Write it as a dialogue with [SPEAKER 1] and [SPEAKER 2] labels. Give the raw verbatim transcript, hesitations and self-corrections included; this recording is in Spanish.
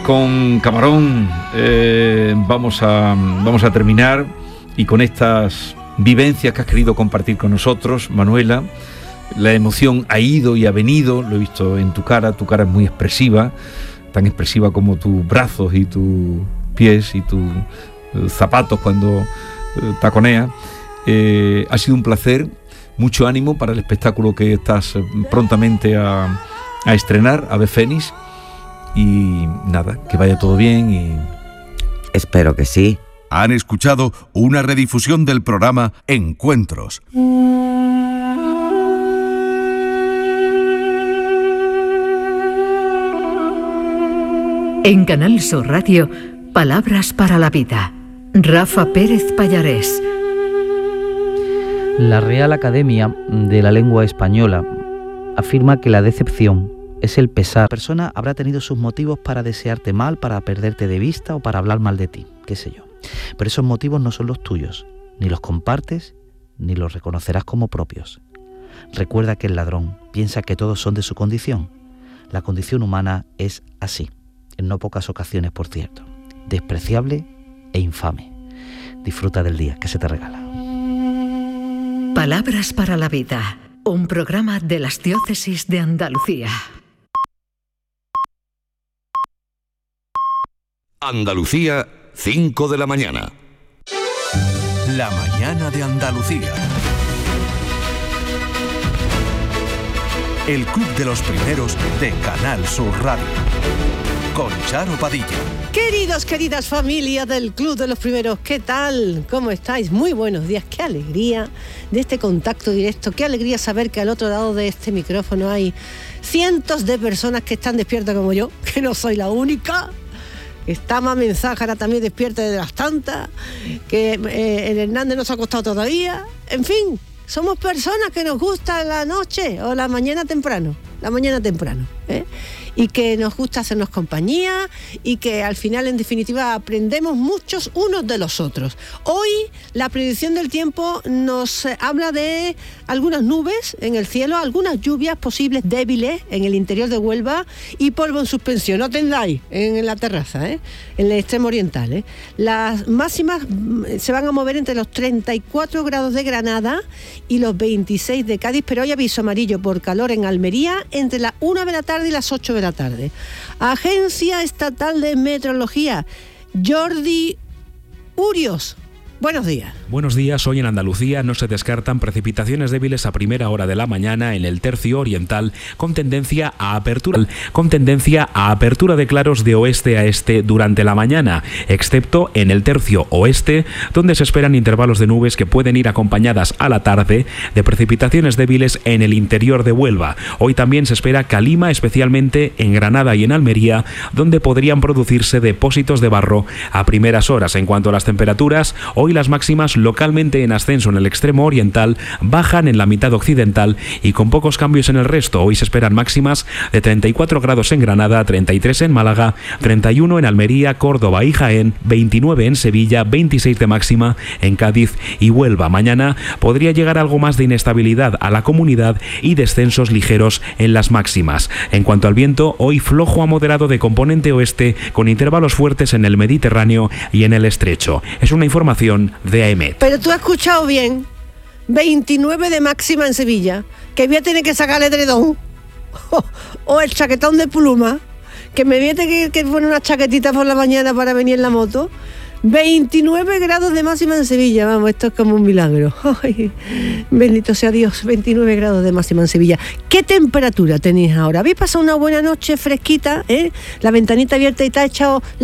[SPEAKER 1] con Camarón eh, vamos a, vamos a terminar, y con estas vivencias que has querido compartir con nosotros, Manuela. La emoción ha ido y ha venido, lo he visto en tu cara, tu cara es muy expresiva, tan expresiva como tus brazos y tus pies y tus eh, zapatos cuando eh, taconeas. Eh, ha sido un placer, mucho ánimo para el espectáculo que estás prontamente a, a estrenar, Ave Fénix, y nada, que vaya todo bien y...
[SPEAKER 2] Espero que sí.
[SPEAKER 3] Han escuchado una redifusión del programa Encuentros.
[SPEAKER 4] En Canal Sur Radio, Palabras para la Vida. Rafa Pérez Pallarés.
[SPEAKER 5] La Real Academia de la Lengua Española afirma que la decepción es el pesar. La persona habrá tenido sus motivos para desearte mal, para perderte de vista o para hablar mal de ti, qué sé yo. Pero esos motivos no son los tuyos, ni los compartes, ni los reconocerás como propios. Recuerda que el ladrón piensa que todos son de su condición. La condición humana es así, en no pocas ocasiones, por cierto, despreciable e infame. Disfruta del día que se te regala.
[SPEAKER 4] Palabras para la Vida, un programa de las diócesis de Andalucía.
[SPEAKER 6] Andalucía, cinco de la mañana.
[SPEAKER 3] La mañana de Andalucía. El Club de los Primeros de Canal Sur Radio. Con Charo Padilla.
[SPEAKER 7] Queridos, queridas familias del Club de los Primeros, ¿qué tal? ¿Cómo estáis? Muy buenos días. Qué alegría de este contacto directo. Qué alegría saber que al otro lado de este micrófono hay cientos de personas que están despiertas como yo, que no soy la única. Está Mamen Zájara también despierta de las tantas, que eh, el Hernández no se ha acostado todavía. En fin, somos personas que nos gusta la noche o la mañana temprano, la mañana temprano, ¿eh? Y que nos gusta hacernos compañía y que al final, en definitiva, aprendemos muchos unos de los otros. Hoy la predicción del tiempo nos habla de algunas nubes en el cielo, algunas lluvias posibles débiles en el interior de Huelva y polvo en suspensión. No tendáis en la terraza, ¿eh? En el extremo oriental, ¿eh? Las máximas se van a mover entre los treinta y cuatro grados de Granada y los veintiséis de Cádiz, pero hay aviso amarillo por calor en Almería entre las una de la tarde y las ocho de la tarde. Agencia Estatal de Meteorología, Jordi Urios. Buenos días.
[SPEAKER 8] Buenos días. Hoy en Andalucía no se descartan precipitaciones débiles a primera hora de la mañana en el tercio oriental, con tendencia a apertura, con tendencia a apertura de claros de oeste a este durante la mañana, excepto en el tercio oeste, donde se esperan intervalos de nubes que pueden ir acompañadas a la tarde de precipitaciones débiles en el interior de Huelva. Hoy también se espera calima, especialmente en Granada y en Almería, donde podrían producirse depósitos de barro a primeras horas. En cuanto a las temperaturas, hoy las máximas localmente en ascenso en el extremo oriental, bajan en la mitad occidental y con pocos cambios en el resto. Hoy se esperan máximas de treinta y cuatro grados en Granada, treinta y tres en Málaga, treinta y uno en Almería, Córdoba y Jaén, veintinueve en Sevilla, veintiséis de máxima en Cádiz y Huelva. Mañana podría llegar algo más de inestabilidad a la comunidad y descensos ligeros en las máximas. En cuanto al viento, hoy flojo a moderado de componente oeste, con intervalos fuertes en el Mediterráneo y en el Estrecho. Es una información de A E M E T.
[SPEAKER 7] Pero tú has escuchado bien, veintinueve de máxima en Sevilla, que voy a tener que sacar el edredón o, o el chaquetón de pluma, que me voy a tener que, que poner una chaquetita por la mañana para venir en la moto. veintinueve grados de máxima en Sevilla, vamos, esto es como un milagro. Ay, bendito sea Dios, veintinueve grados de máxima en Sevilla. ¿Qué temperatura tenéis ahora? ¿Habéis pasado una buena noche fresquita, eh? La ventanita abierta y te ha echado